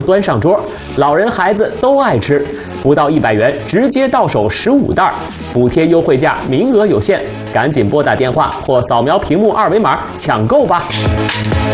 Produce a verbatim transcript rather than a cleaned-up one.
端上桌，老人孩子都爱吃。不到一百元，直接到手十五袋，补贴优惠价，名额有限，赶紧拨打电话或扫描屏幕二维码抢购吧。